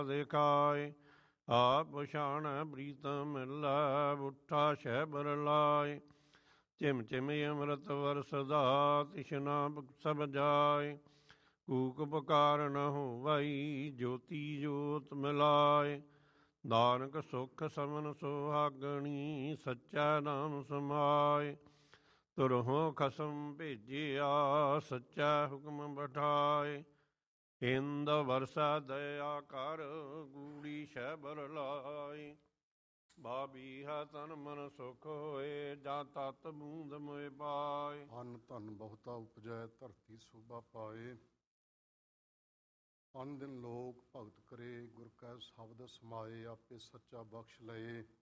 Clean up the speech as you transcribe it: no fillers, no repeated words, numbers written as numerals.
ਦੇਖਾਏ ਆਪ ਪਛਾਣ ਪ੍ਰੀਤਮ ਮਿਲੈ ਬੁੱਠਾ ਸ਼ਹਿਬਰ ਲਾਏ ਚਿਮ ਚਿਮ ਅੰਮ੍ਰਿਤ ਵਰਸਦਾ ਤਿਸ਼ਨਾ ਸਭ ਜਾਏ ਕੂਕ ਪੁਕਾਰ ਨ ਹੋਵਈ ਜੋਤੀ ਜੋਤ ਮਿਲਾਏ ਨਾਨਕ ਸੁਖ ਸਮਨ ਸੁਹਾਗਣੀ ਸੱਚਾ ਨਾਮ ਸਮਾਏ ਤੁਰਹੁ ਖਸਮ ਭੇਜਿਆ ਸੱਚਾ ਹੁਕਮ ਬਠਾਏ ਇੰਦ ਵਰਸਾ ਦਇਆ ਕਰ ਗੂੜੀ ਸ਼ਹਿਬਰ ਲਾਏ ਬਾਬੀਹਾ ਤਨ ਮਨ ਸੁਖ ਹੋਏ ਜਾਂ ਤਤ ਬੂੰਦ ਮੋਏ ਪਾਏ ਅੰਨ ਧਨ ਬਹੁਤਾ ਉਪਜੈ ਧਰਤੀ ਸੋਭਾ ਪਾਏ ਅੰਨ ਦਿਨ ਲੋਕ ਭਗਤ ਕਰੇ ਗੁਰ ਕੈ ਸ਼ਬਦ ਸਮਾਏ ਆਪੇ ਸੱਚਾ ਬਖਸ਼ ਲਏ